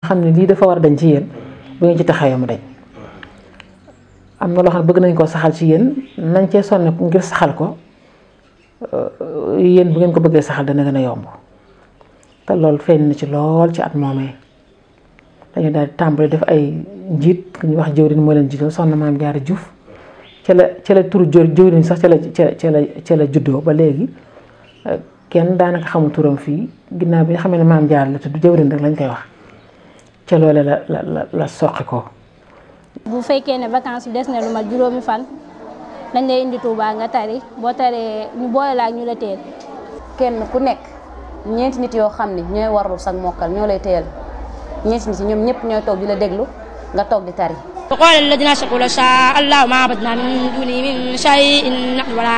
xam ne lii dafa war a dañ ci yéen bu ngeen ci taxawee mu dañ am na loo xam ne bëgg nañ koo saxal ci yéen nañ cee sonne ngir saxal ko yéen bu ngeen ko bëggee saxal dana gën a yomb te loolu feeñ na ci lool ci at moomee dañu daal di tàmbali def ay njiit ku ñuy wax jëwriñ moo leen jiitoo soxna Maam Jaara Juuf ca la turu jëwriñ sax ca la juddoo ba léegi kenn daanaka xamul turam fii ginnaaw bi nga xam ne Maam Jaara la tudd jëwriñ rek lañ koy wax ca loole la soqi ko. bu fekkee ne vacances bi des na lu mat juróomi fan dañ lay indi Touba nga tari boo taree ñu boole la ak ñu la teel. kenn ku nekk ñeenti nit yoo xam ne ñooy warul sag mokkal ñoo lay teel ñeenti nit ñoom ñëpp ñooy toog di la déglu nga toog di tari. وقال الذين أشركوا لو شاء الله ما عبدنا من دونه من شيء نحن ولا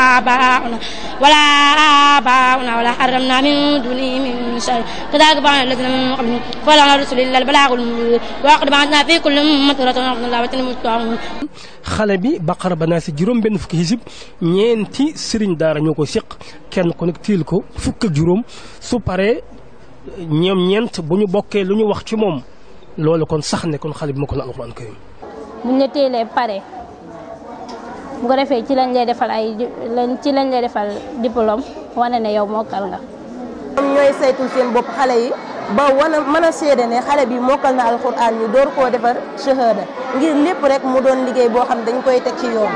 آباؤنا ولا حرمنا من دونه من شيء كذلك فعل الذين من قبلهم فلا على الرسل إلا البلاغ المبين ولقد بعثنا في كل أمة رسولا أن اعبدوا الله واجتنبوا الطاغوت. xale bi Baqara ba Naas juróom benn fukki xisib ñeenti sëriñ daara ñoo ko seq kenn ku nekk tiil ko fukk ak juróom su paree ñoom ñeent bu ñu bokkee lu ñu wax ci moom loolu kon sax ne kon xale bi ma ko la alxuraan karim buñ la teelee pare bu ko defee ci lañ lay defal diplôme wane ne yow mokkal nga. ñoom ñooy saytul seen bopp xale yi ba mën a seede ne xale bi mokkal na alxuraan ñu door koo defar shahada ngir lépp rek mu doon liggéey boo xam dañ koy teg ci yoon.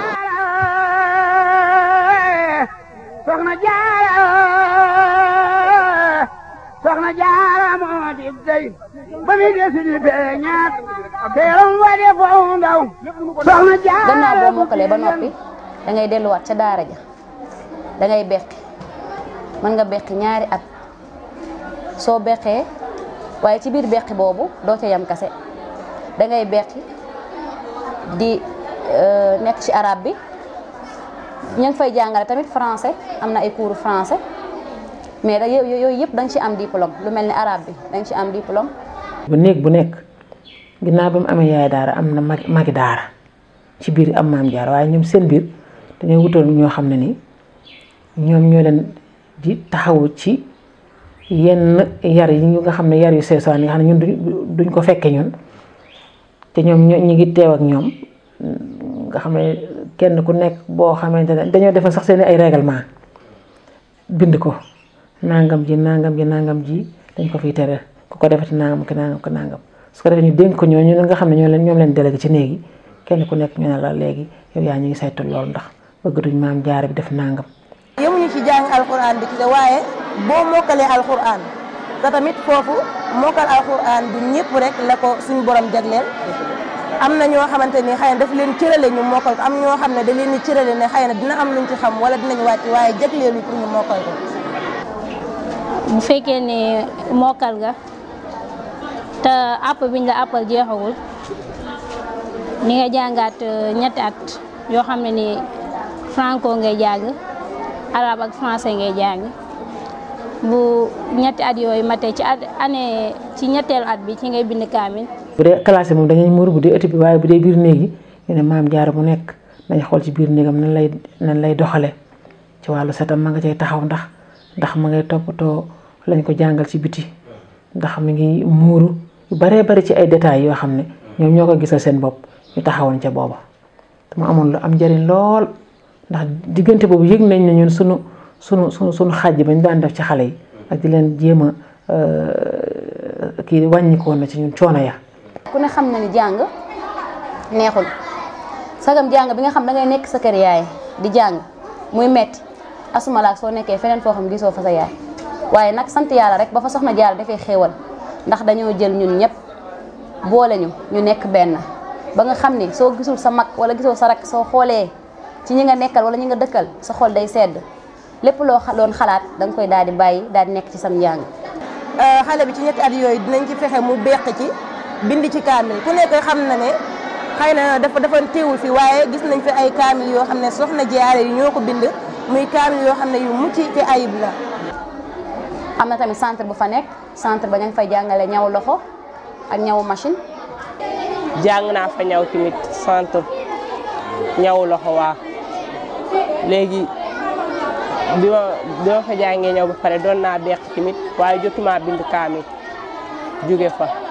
soxna Jaara moo di dey ba muy desi di feeñaat teeram wa de foo ndaw soxna Jaara. gannaaw boo mokkalee ba noppi da ngay delluwaat ca daara ja da ngay beqi mën nga beqi ñaari at soo beqee waaye ci biir beqi boobu doo ca yam kase da ngay beqi di nekk ci arabe bi ñu ngi fay jàngale tamit français am na ay cours français. mais da yooyu yëpp da nga ci am diplôme lu mel ni arabe bi da nga ci am diplôme. bu néeg bu nekk ginnaaw ba mu amee yaay daara am na magi daara ci biir am Maam Jaara waaye ñoom seen biir dañoo wutal ñoo xam ne ni ñoom ñoo leen di taxawu ci yenn yar yi nga xam ne yar yu seesaan yi nga xam ne ñun duñ ko fekke ñun te ñoom ñu ngi teew ak ñoom nga xam ne kenn ku nekk boo xamante ne dañoo defal sax seen ay règlement bind ko. nangam ji dañ ko fiy tere ku ko defati nangam ko nangam su ko defee ñu dénk ko ñooñu nga xam ne ñoom leen délégué ci néegi kenn ku nekk ñu ne la léegi yow yaa ñu ngi saytu loolu ndax bëgg duñ Maam Jaara bi def nangam. yemuñu ci jàng alxuraan bi ci waaye boo mokkalee alxuraan te tamit foofu mokkal alxuraan du ñëpp rek la ko suñu borom jagleel am na ñoo xamante ni xëy na daf leen cërale ñu mokkal ko am ñoo xam ne da leen di cërale ne xëy na dina am luñ ci xam wala dinañ wàcc waaye jagleelu pour ñu mokkal ko. bu fekkee ne mokkal nga te àpp biñ la àppal jeexagul ni nga jàngaat ñetti at yoo xam ne ni franco ngay jàng arabe ak français ngay jàng bu ñetti at yooyu matee ci ñetteelu at bi ci ngay bind kaamil. bu dee classe moom dañuy muur bu dee ëtt bi waaye bu dee biir néegi ñu ne Maam Jaara bu nekk dañ xool ci biir néegam nan lay doxale ci wàllu setam ma nga cay taxaw ndax ma ngay toppatoo lañ ko jàngal ci biti ndax mi ngi muuru yu baree bari ci ay détails yoo xam ne ñoom ñoo ko gisal seen bopp ñu taxawoon ca booba te mu amoon lu am njëriñ lool ndax diggante boobu yëg nañ ne ñun sunu xàjj bañ daan def ci xale yi ak di leen jéem a kii wàññikoon na ci ñun coono ya. ku ne xam na ni jàng neexul sagam jàng bi nga xam da ngay nekk sa kër yaay di jàng muy metti asumalaak soo nekkee feneen foo xam gisoo fa sa yaay waaye nag sant yàlla rek ba fa soxna Jaara dafay xéewal ndax dañoo jël ñun ñëpp boole ñu nekk benn ba nga xam ni soo gisul sa mag wala gisoo sa rak soo xoolee ci ñi nga nekkal wala ñi nga dëkkal sa xol day sedd lépp loo doon xalaat da nga koy daal di bàyyi daal di nekk ci sam njàng. xale bi ci ñetti at yooyu dinañ ci fexe mu beq ci bind ci kaamil ku nekk xam na ne xëy na dafa teewul fi waaye gis nañ fi ay kaamil yoo xam ne soxna Jaara yi ñoo ko bind muy kaamil yoo xam ne yu mucc ci ayib la. am na tamit centre bu fa nekk centre ba ña ngi fay jàngale ñaw loxo ak ñaw machine. jàng naa fa ñaw tamit centre ñaw loxo waa léegi bi ma fa jàngee ñaw ba pare doon naa beq tamit waaye jotuma bind kaamil jóge fa.